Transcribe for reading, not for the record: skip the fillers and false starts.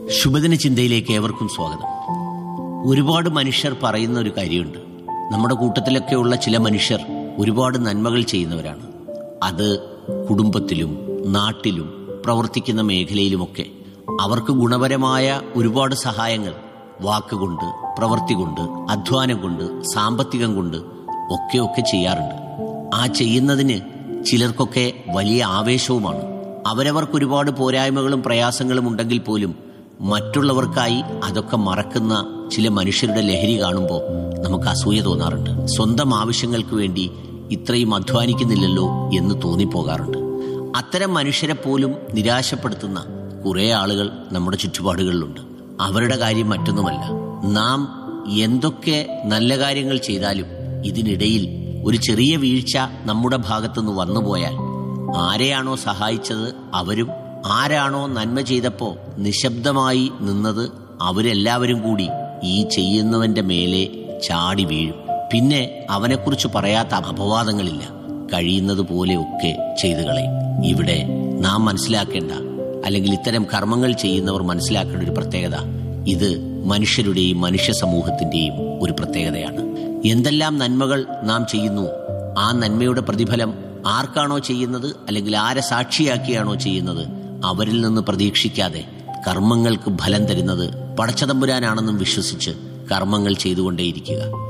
ശുഭദിന ചിന്തയിലേക്ക് ഏവർക്കും സ്വാഗതം. ഒരുപാട് മനുഷ്യർ പറയുന്ന ഒരു കാര്യമുണ്ട്. നമ്മുടെ കൂട്ടത്തിലൊക്കെയുള്ള ചില മനുഷ്യർ ഒരുപാട് നന്മകൾ ചെയ്യുന്നവരാണ്. അത് കുടുംബത്തിലും നാട്ടിലും പ്രവർത്തിക്കുന്ന മേഖലയിലുമൊക്കെ അവർക്ക് ഗുണപരമായ ഒരുപാട് സഹായങ്ങൾ വാക്കുകൊണ്ട്, പ്രവൃത്തി കൊണ്ട്, അധ്വാനം കൊണ്ട്, സാമ്പത്തികം കൊണ്ട് ഒക്കെ ചെയ്യാറുണ്ട്. ആ ചെയ്യുന്നതിന് ചിലർക്കൊക്കെ വലിയ ആവേശവുമാണ്. അവരവർക്ക് ഒരുപാട് പോരായ്മകളും പ്രയാസങ്ങളും ഉണ്ടെങ്കിൽ പോലും മറ്റുള്ളവർക്കായി അതൊക്കെ മറക്കുന്ന ചില മനുഷ്യരുടെ ലഹരി കാണുമ്പോൾ നമുക്ക് അസൂയ തോന്നാറുണ്ട്. സ്വന്തം ആവശ്യങ്ങൾക്ക് വേണ്ടി ഇത്രയും അധ്വാനിക്കുന്നില്ലല്ലോ എന്ന് തോന്നിപ്പോകാറുണ്ട്. അത്തരം മനുഷ്യരെ പോലും നിരാശപ്പെടുത്തുന്ന കുറേ ആളുകൾ നമ്മുടെ ചുറ്റുപാടുകളിലുണ്ട്. അവരുടെ കാര്യം മറ്റൊന്നുമല്ല, നാം എന്തൊക്കെ നല്ല കാര്യങ്ങൾ ചെയ്താലും ഇതിനിടയിൽ ഒരു ചെറിയ വീഴ്ച നമ്മുടെ ഭാഗത്തുനിന്ന് വന്നുപോയാൽ ആരെയാണോ സഹായിച്ചത് അവരും, ആരാണോ നന്മ ചെയ്തപ്പോ നിശബ്ദമായി നിന്നത് അവരെല്ലാവരും കൂടി ഈ ചെയ്യുന്നവന്റെ മേലെ ചാടി വീഴും. പിന്നെ അവനെക്കുറിച്ച് പറയാത്ത അപവാദങ്ങളില്ല. കഴിയുന്നത് പോലെയൊക്കെ ചെയ്തു കളയും. ഇവിടെ നാം മനസ്സിലാക്കേണ്ട, അല്ലെങ്കിൽ ഇത്തരം കർമ്മങ്ങൾ ചെയ്യുന്നവർ മനസ്സിലാക്കേണ്ട ഒരു പ്രത്യേകത, ഇത് മനുഷ്യരുടെയും മനുഷ്യ സമൂഹത്തിന്റെയും ഒരു പ്രത്യേകതയാണ്. എന്തെല്ലാം നന്മകൾ നാം ചെയ്യുന്നു, ആ നന്മയുടെ പ്രതിഫലം ആർക്കാണോ ചെയ്യുന്നത്, അല്ലെങ്കിൽ ആരെ സാക്ഷിയാക്കിയാണോ ചെയ്യുന്നത്, അവരിൽ നിന്ന് പ്രതീക്ഷിക്കാതെ കർമ്മങ്ങൾക്ക് ഫലം തരുന്നത് പടച്ചതമ്പുരാനാണെന്നും വിശ്വസിച്ച് കർമ്മങ്ങൾ ചെയ്തുകൊണ്ടേയിരിക്കുക.